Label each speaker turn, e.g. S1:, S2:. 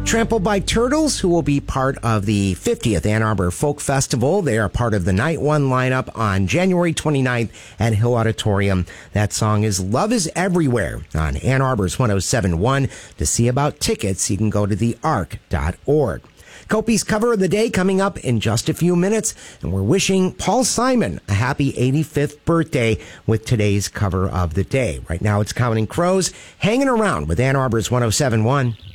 S1: Trampled by Turtles, who will be part of the 50th Ann Arbor Folk Festival. They are part of the Night One lineup on January 29th at Hill Auditorium. That song is Love is Everywhere on Ann Arbor's 107.1. To see about tickets, you can go to thearc.org. Kopi's cover of the day coming up in just a few minutes, and we're wishing Paul Simon a happy 85th birthday with today's cover of the day. Right now it's Counting Crows, hanging around with Ann Arbor's 107.1.